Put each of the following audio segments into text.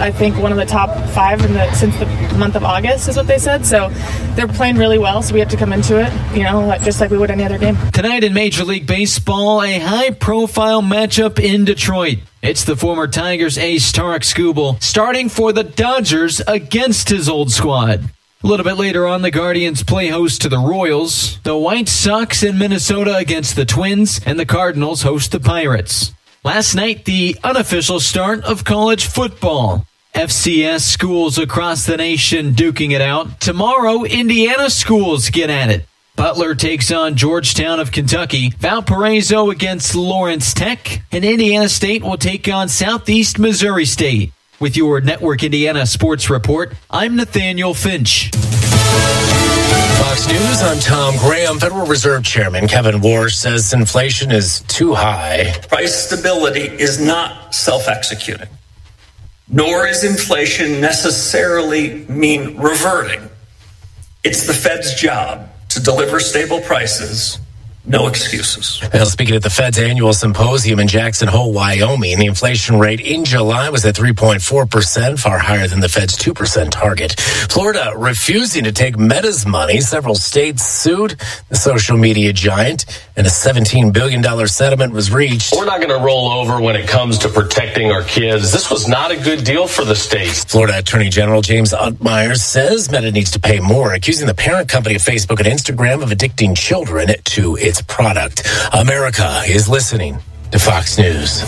I think one of the top 5 since the month of August is what they said. So they're playing really well, so we have to come into it, just like we would any other game. Tonight in Major League Baseball, a high-profile matchup in Detroit. It's the former Tigers ace Tarik Skubal starting for the Dodgers against his old squad. A little bit later on, the Guardians play host to the Royals, the White Sox in Minnesota against the Twins, and the Cardinals host the Pirates. Last night, the unofficial start of college football. FCS schools across the nation duking it out. Tomorrow, Indiana schools get at it. Butler takes on Georgetown of Kentucky, Valparaiso against Lawrence Tech, and Indiana State will take on Southeast Missouri State. With your Network Indiana Sports Report, I'm Nathaniel Finch. Fox News, I'm Tom Graham. Federal Reserve Chairman Kevin Warsh says inflation is too high. Price stability is not self-executing, nor is inflation necessarily mean reverting. It's the Fed's job to deliver stable prices. No excuses. Well, speaking at the Fed's annual symposium in Jackson Hole, Wyoming, the inflation rate in July was at 3.4%, far higher than the Fed's 2% target. Florida refusing to take Meta's money. Several states sued the social media giant, and a $17 billion settlement was reached. We're not going to roll over when it comes to protecting our kids. This was not a good deal for the states. Florida Attorney General James Untmeyer says Meta needs to pay more, accusing the parent company of Facebook and Instagram of addicting children to its product. America is listening to Fox News.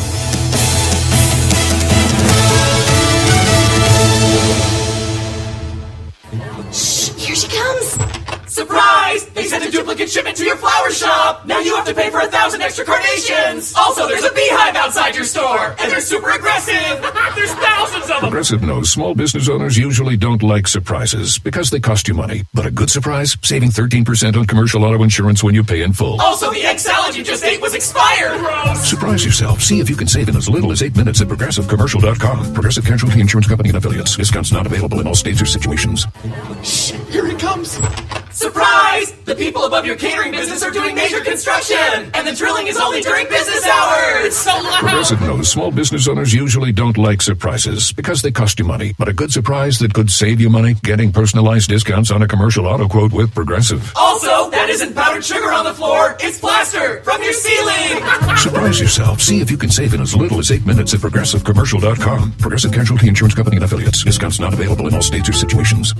Shh, here she comes. Surprise! They sent a duplicate shipment to your flower shop! Now you have to pay for 1,000 extra carnations! Also, there's a beehive outside your store! And they're super aggressive! There's thousands of them! Progressive knows small business owners usually don't like surprises because they cost you money. But a good surprise? Saving 13% on commercial auto insurance when you pay in full. Also, the egg salad you just ate was expired! Gross! Surprise yourself. See if you can save in as little as 8 minutes at ProgressiveCommercial.com. Progressive Casualty Insurance Company and Affiliates. Discounts not available in all states or situations. Shh, here it comes! Surprise! The people above your catering business are doing major construction! And the drilling is only during business hours! It's so loud! Progressive knows small business owners usually don't like surprises because they cost you money. But a good surprise that could save you money? Getting personalized discounts on a commercial auto quote with Progressive. Also, that isn't powdered sugar on the floor, it's plaster from your ceiling! Surprise yourself. See if you can save in as little as 8 minutes at ProgressiveCommercial.com. Progressive Casualty Insurance Company and Affiliates. Discounts not available in all states or situations.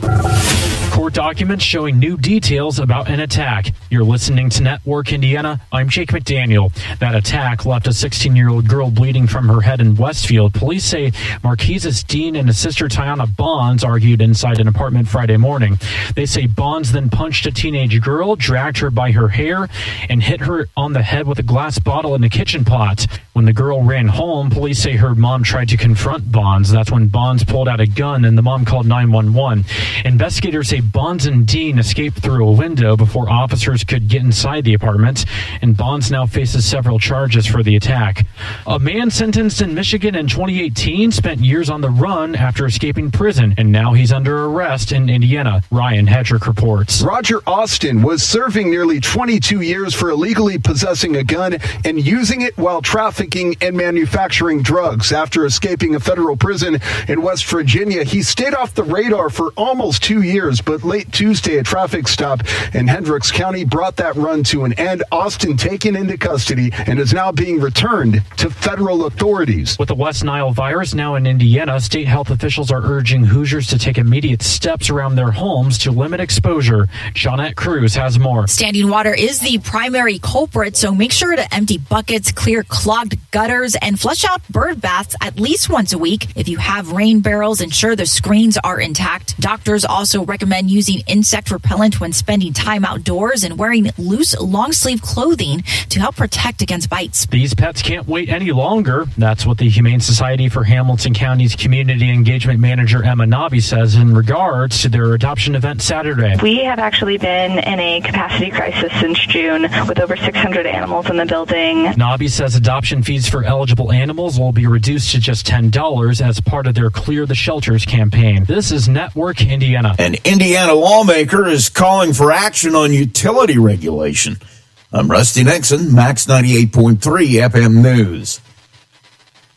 Court documents showing new details about an attack. You're listening to Network Indiana. I'm Jake McDaniel. That attack left a 16-year-old girl bleeding from her head in Westfield. Police say Marquesas Dean and his sister Tiana Bonds argued inside an apartment Friday morning. They say Bonds then punched a teenage girl, dragged her by her hair, and hit her on the head with a glass bottle in a kitchen pot. When the girl ran home, police say her mom tried to confront Bonds. That's when Bonds pulled out a gun and the mom called 911. Investigators say Bonds and Dean escaped through a window before officers could get inside the apartment, and Bonds now faces several charges for the attack. A man sentenced in Michigan in 2018 spent years on the run after escaping prison, and now he's under arrest in Indiana. Ryan Hedrick reports. Roger Austin was serving nearly 22 years for illegally possessing a gun and using it while trafficking and manufacturing drugs. After escaping a federal prison in West Virginia, he stayed off the radar for almost 2 years, but late Tuesday, a traffic stop in Hendricks County brought that run to an end. Austin taken into custody and is now being returned to federal authorities. With the West Nile virus now in Indiana, state health officials are urging Hoosiers to take immediate steps around their homes to limit exposure. Jeanette Cruz has more. Standing water is the primary culprit, so make sure to empty buckets, clear clogged gutters, and flush out bird baths at least once a week. If you have rain barrels, ensure the screens are intact. Doctors also recommend using insect repellent when spending time outdoors and wearing loose, long-sleeve clothing to help protect against bites. These pets can't wait any longer. That's what the Humane Society for Hamilton County's Community Engagement Manager Emma Nobby says in regards to their adoption event Saturday. We have actually been in a capacity crisis since June with over 600 animals in the building. Nobby says adoption fees for eligible animals will be reduced to just $10 as part of their Clear the Shelters campaign. This is Network Indiana. An Indiana lawmaker is calling for action on utility regulation. I'm Rusty Nixon, Max 98.3 FM News.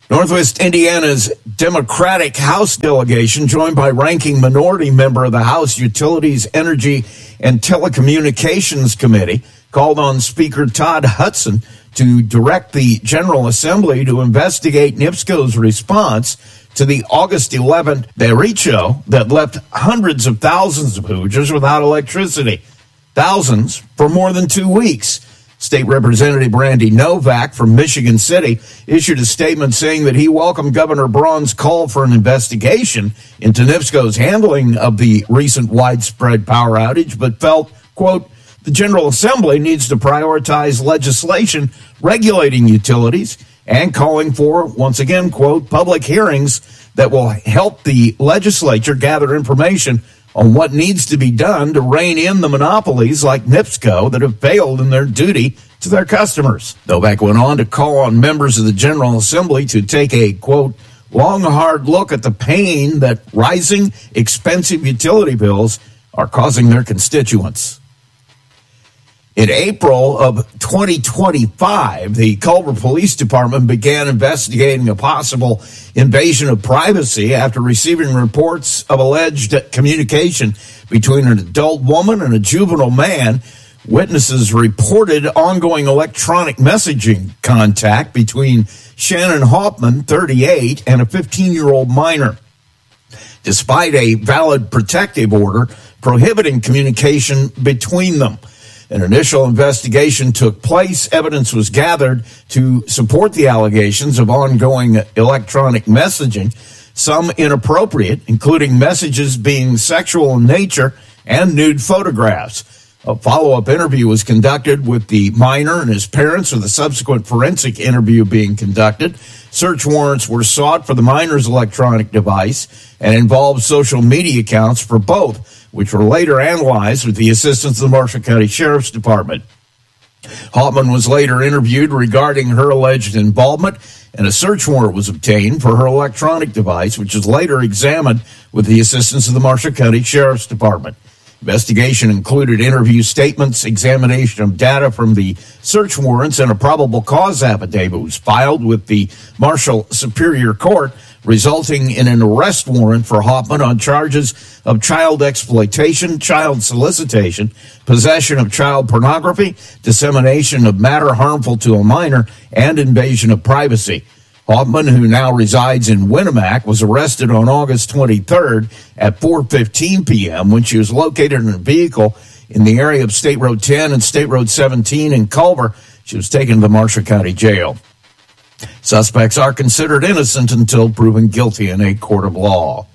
Northwest Indiana's Democratic House delegation, joined by ranking minority member of the House Utilities, Energy, and Telecommunications Committee, called on Speaker Todd Hudson to direct the General Assembly to investigate NIPSCO's response to the August 11th derecho that left hundreds of thousands of Hoosiers without electricity. Thousands for more than 2 weeks. State Representative Randy Novak from Michigan City issued a statement saying that he welcomed Governor Braun's call for an investigation into NIPSCO's handling of the recent widespread power outage, but felt, quote, the General Assembly needs to prioritize legislation regulating utilities and calling for, once again, quote, public hearings that will help the legislature gather information on what needs to be done to rein in the monopolies like NIPSCO that have failed in their duty to their customers. Novak went on to call on members of the General Assembly to take a, quote, long, hard look at the pain that rising, expensive utility bills are causing their constituents. In April of 2025, the Culver Police Department began investigating a possible invasion of privacy after receiving reports of alleged communication between an adult woman and a juvenile man. Witnesses reported ongoing electronic messaging contact between Shannon Hoffman, 38, and a 15-year-old minor. Despite a valid protective order prohibiting communication between them. An initial investigation took place. Evidence was gathered to support the allegations of ongoing electronic messaging, some inappropriate, including messages being sexual in nature and nude photographs. A follow-up interview was conducted with the minor and his parents, with a subsequent forensic interview being conducted. Search warrants were sought for the minor's electronic device and involved social media accounts for both, which were later analyzed with the assistance of the Marshall County Sheriff's Department. Hoffman was later interviewed regarding her alleged involvement, and a search warrant was obtained for her electronic device, which was later examined with the assistance of the Marshall County Sheriff's Department. Investigation included interview statements, examination of data from the search warrants, and a probable cause affidavit was filed with the Marshall Superior Court, resulting in an arrest warrant for Hoffman on charges of child exploitation, child solicitation, possession of child pornography, dissemination of matter harmful to a minor, and invasion of privacy. Hoffman, who now resides in Winnemac, was arrested on August 23rd at 4:15 p.m. when she was located in a vehicle in the area of State Road 10 and State Road 17 in Culver. She was taken to the Marshall County Jail. Suspects are considered innocent until proven guilty in a court of law.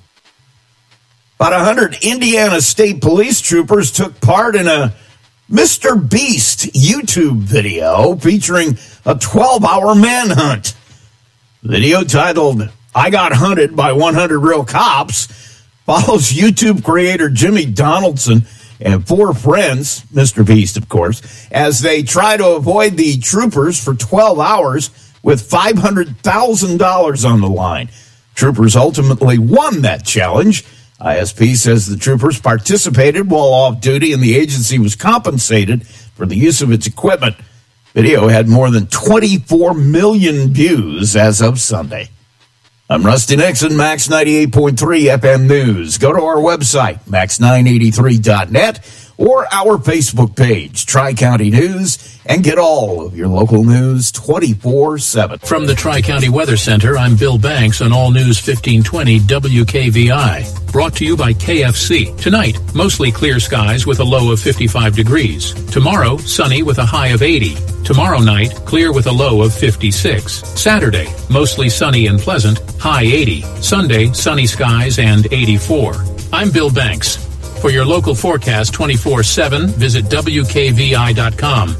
About 100 Indiana State Police troopers took part in a Mr. Beast YouTube video featuring a 12-hour manhunt. Video titled, I Got Hunted by 100 Real Cops, follows YouTube creator Jimmy Donaldson and 4 friends, Mr. Beast, of course, as they try to avoid the troopers for 12 hours with $500,000 on the line. Troopers ultimately won that challenge. ISP says the troopers participated while off duty and the agency was compensated for the use of its equipment. Video had more than 24 million views as of Sunday. I'm Rusty Nixon, Max 98.3 FM News. Go to our website, max983.net, or our Facebook page, Tri-County News, and get all of your local news 24/7. From the Tri-County Weather Center, I'm Bill Banks on All News 1520 WKVI. Brought to you by KFC. Tonight, mostly clear skies with a low of 55 degrees. Tomorrow, sunny with a high of 80. Tomorrow night, clear with a low of 56. Saturday, mostly sunny and pleasant, high 80. Sunday, sunny skies and 84. I'm Bill Banks. For your local forecast 24/7, visit WKVI.com.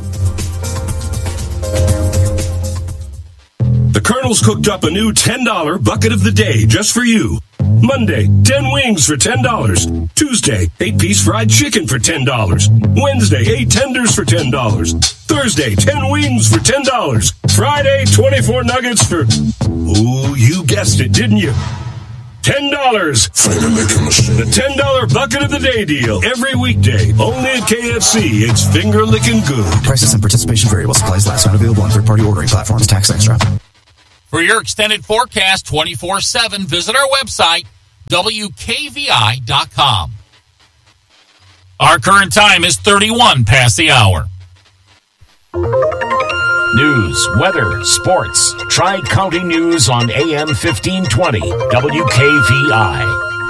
The Colonel's cooked up a new $10 bucket of the day just for you. Monday, 10 wings for $10. Tuesday, 8-piece fried chicken for $10. Wednesday, 8 tenders for $10. Thursday, 10 wings for $10. Friday, 24 nuggets for... Ooh, you guessed it, didn't you? $10. The $10 bucket of the day deal. Every weekday. Only at KFC. It's finger-licking good. Prices and participation variable. Supplies last. Not available on third-party ordering platforms. Tax extra. For your extended forecast 24/7, visit our website, WKVI.com. Our current time is 31 past the hour. News, weather, sports. Tri-County News on AM 1520, WKVI.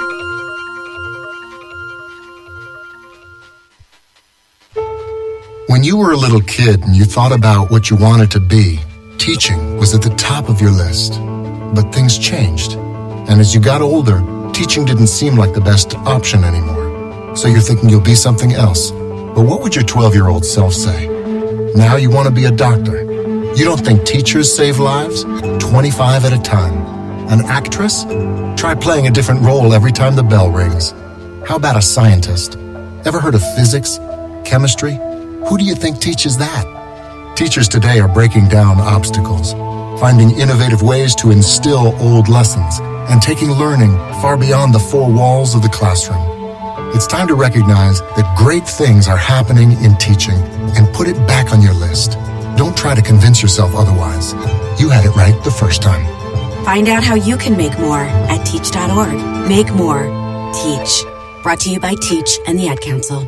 When you were a little kid and you thought about what you wanted to be, teaching was at the top of your list. But things changed. And as you got older, teaching didn't seem like the best option anymore. So you're thinking you'll be something else. But what would your 12-year-old self say? Now you want to be a doctor. You don't think teachers save lives? 25 at a time. An actress? Try playing a different role every time the bell rings. How about a scientist? Ever heard of physics? Chemistry? Who do you think teaches that? Teachers today are breaking down obstacles, finding innovative ways to instill old lessons, and taking learning far beyond the four walls of the classroom. It's time to recognize that great things are happening in teaching and put it back on your list. Don't try to convince yourself otherwise. You had it right the first time. Find out how you can make more at teach.org. Make more. Teach. Brought to you by Teach and the Ad Council.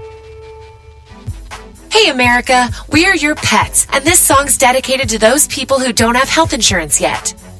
Hey America, we are your pets, and this song's dedicated to those people who don't have health insurance yet.